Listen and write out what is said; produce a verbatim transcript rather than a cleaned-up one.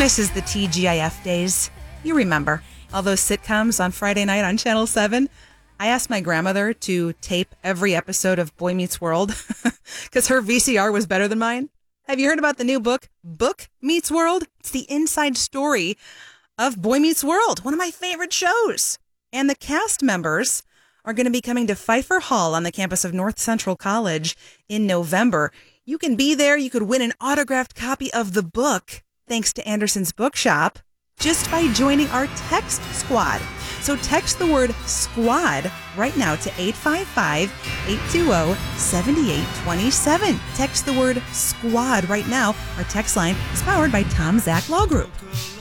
misses the T G I F days? You remember all those sitcoms on Friday night on Channel seven? I asked my grandmother to tape every episode of Boy Meets World because her V C R was better than mine. Have you heard about the new book, Book Meets World? It's the inside story of Boy Meets World, one of my favorite shows. And the cast members are going to be coming to Pfeiffer Hall on the campus of North Central College in November. You can be there. You could win an autographed copy of the book, thanks to Anderson's Bookshop, just by joining our text squad. So text the word SQUAD right now to eight five five, eight two zero, seven eight two seven. Text the word SQUAD right now. Our text line is powered by Tom Zach Law Group.